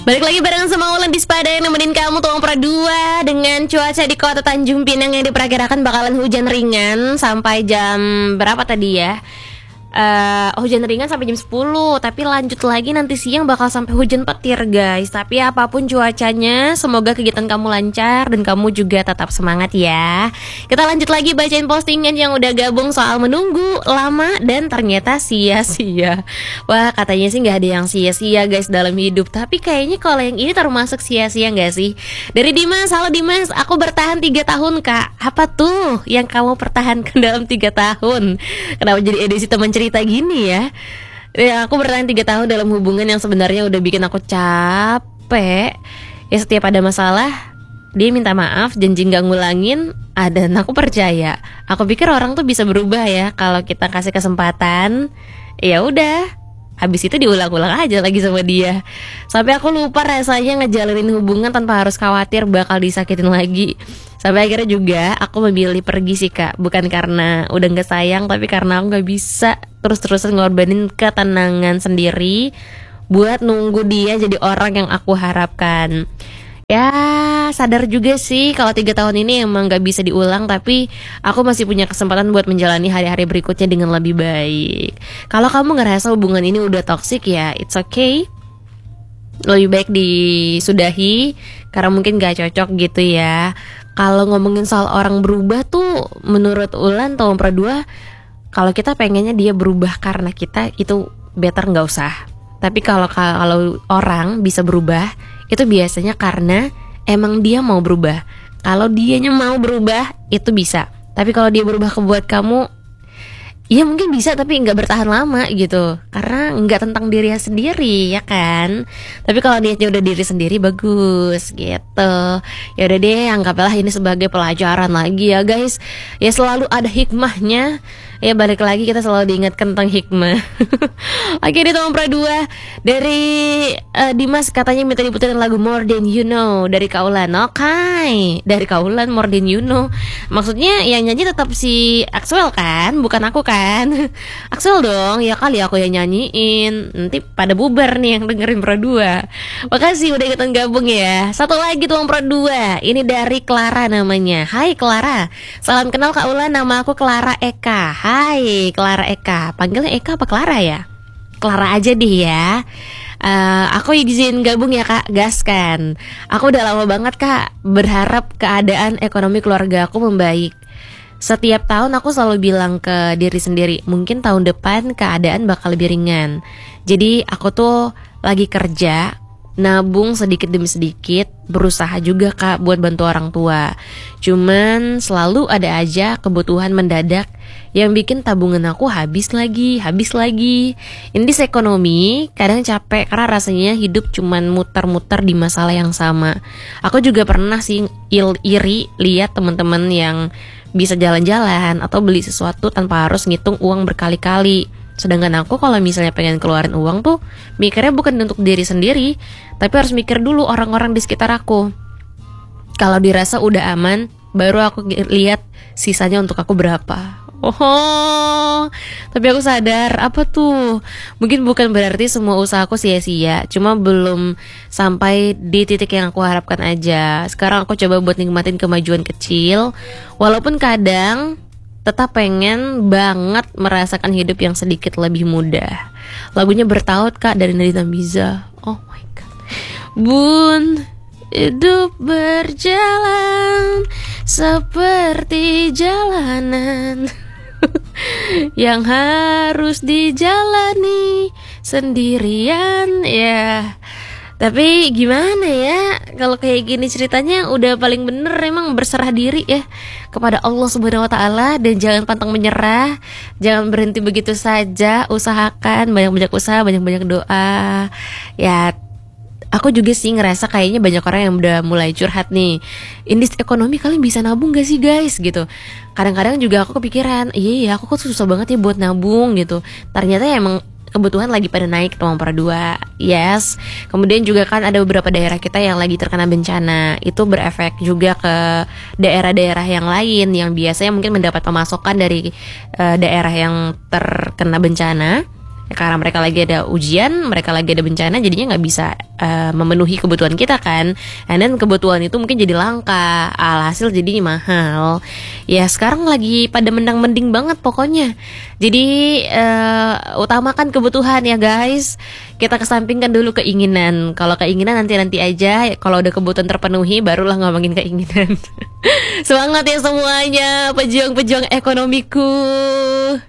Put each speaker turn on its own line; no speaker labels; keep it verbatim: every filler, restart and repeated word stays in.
Balik lagi barengan sama Ulan di Spada yang nemenin kamu tuang per dua. Dengan cuaca di kota Tanjung Pinang yang diperkirakan bakalan hujan ringan sampai jam berapa tadi ya? Uh, hujan ringan sampai jam sepuluh. Tapi lanjut lagi nanti siang bakal sampai hujan petir guys. Tapi apapun cuacanya, semoga kegiatan kamu lancar dan kamu juga tetap semangat ya. Kita lanjut lagi bacain postingan yang udah gabung soal menunggu lama dan ternyata sia-sia. Wah, katanya sih gak ada yang sia-sia guys dalam hidup. Tapi kayaknya kalau yang ini termasuk sia-sia gak sih? Dari Dimas, halo Dimas, aku bertahan tiga tahun kak. Apa tuh yang kamu pertahankan dalam tiga tahun? Kenapa jadi edisi teman cerita gini ya? Ya aku bertahan tiga tahun dalam hubungan yang sebenarnya udah bikin aku capek. Ya setiap ada masalah dia minta maaf, janji gak ngulangin. Ah, dan aku percaya. Aku pikir orang tuh bisa berubah ya kalau kita kasih kesempatan. Ya udah, habis itu diulang-ulang aja lagi sama dia. Sampai aku lupa rasanya ngejalanin hubungan tanpa harus khawatir bakal disakitin lagi. Sampai akhirnya juga aku memilih pergi sih kak. Bukan karena udah gak sayang, tapi karena aku gak bisa terus-terusan ngorbanin ketenangan sendiri buat nunggu dia jadi orang yang aku harapkan. Ya sadar juga sih kalau tiga tahun ini emang gak bisa diulang. Tapi aku masih punya kesempatan buat menjalani hari-hari berikutnya dengan lebih baik. Kalau kamu ngerasa hubungan ini udah toxic ya it's okay, lebih baik disudahi karena mungkin gak cocok gitu ya. Kalau ngomongin soal orang berubah tuh, menurut Ulan tahun per dua, kalau kita pengennya dia berubah karena kita, itu better nggak usah. Tapi kalau kalau orang bisa berubah, itu biasanya karena emang dia mau berubah. Kalau dianya mau berubah, itu bisa. Tapi kalau dia berubah kebuat kamu, ya mungkin bisa tapi nggak bertahan lama gitu. Karena nggak tentang dirinya sendiri ya kan. Tapi kalau niatnya udah diri sendiri bagus gitu. Ya udah deh, anggaplah ini sebagai pelajaran lagi ya guys. Ya selalu ada hikmahnya. Ya balik lagi kita selalu diingatkan tentang hikmah. Oke, di tahun per dua dari uh, Dimas katanya minta diputerin lagu More Than You Know dari Kaulan. Oke, okay. Dari Kaulan More Than You Know. Maksudnya yang nyanyi tetap si Axwell kan, bukan aku kan. Axwell dong, ya kali aku yang nyanyiin. Nanti pada bubar nih yang dengerin per dua. Makasih udah ikutan gabung ya. Satu lagi tuang per dua. Ini dari Clara namanya. Hai Clara, salam kenal Kak Ulan, nama aku Clara Eka. Hai Clara Eka, panggilnya Eka apa Clara ya? Clara aja deh ya. uh, Aku izin gabung ya kak, gas kan. Aku udah lama banget kak berharap keadaan ekonomi keluarga aku membaik. Setiap tahun aku selalu bilang ke diri sendiri, mungkin tahun depan keadaan bakal lebih ringan. Jadi aku tuh lagi kerja, nabung sedikit demi sedikit, berusaha juga kak buat bantu orang tua. Cuman selalu ada aja kebutuhan mendadak yang bikin tabungan aku habis lagi, habis lagi. Indis ekonomi kadang capek karena rasanya hidup cuman muter-muter di masalah yang sama. Aku juga pernah sih il- iri lihat teman-teman yang bisa jalan-jalan atau beli sesuatu tanpa harus ngitung uang berkali-kali. Sedangkan aku kalau misalnya pengen keluarin uang tuh mikirnya bukan untuk diri sendiri, tapi harus mikir dulu orang-orang di sekitar aku. Kalau dirasa udah aman, baru aku lihat sisanya untuk aku berapa. Oh, tapi aku sadar apa tuh? Mungkin bukan berarti semua usahaku sia-sia, cuma belum sampai di titik yang aku harapkan aja. Sekarang aku coba buat nikmatin kemajuan kecil, walaupun kadang tetap pengen banget merasakan hidup yang sedikit lebih mudah. Lagunya Bertaut kak dari Nadine Amizah. Oh my god. Bun, hidup berjalan seperti jalanan yang harus dijalani sendirian ya. Tapi gimana ya, kalau kayak gini ceritanya udah paling bener emang berserah diri ya kepada Allah Subhanahu Wa Taala. Dan jangan pantang menyerah, jangan berhenti begitu saja. Usahakan banyak-banyak usaha, banyak-banyak doa. Ya aku juga sih ngerasa kayaknya banyak orang yang udah mulai curhat nih, indis ekonomi kalian bisa nabung gak sih guys gitu. Kadang-kadang juga aku kepikiran, iya ya aku kok susah banget ya buat nabung gitu. Ternyata ya emang kebutuhan lagi pada naik tuang per dua. Yes. Kemudian juga kan ada beberapa daerah kita yang lagi terkena bencana. Itu berefek juga ke daerah-daerah yang lain yang biasanya mungkin mendapat pemasukan dari uh, daerah yang terkena bencana. Ya, karena mereka lagi ada ujian, mereka lagi ada bencana, jadinya nggak bisa uh, memenuhi kebutuhan kita kan. And then kebutuhan itu mungkin jadi langka, alhasil jadi mahal. Ya sekarang lagi pada mendang-mending banget pokoknya. Jadi uh, utamakan kebutuhan ya guys. Kita kesampingkan dulu keinginan. Kalau keinginan nanti-nanti aja. Kalau udah kebutuhan terpenuhi, barulah ngomongin keinginan. Semangat ya semuanya, pejuang-pejuang ekonomiku.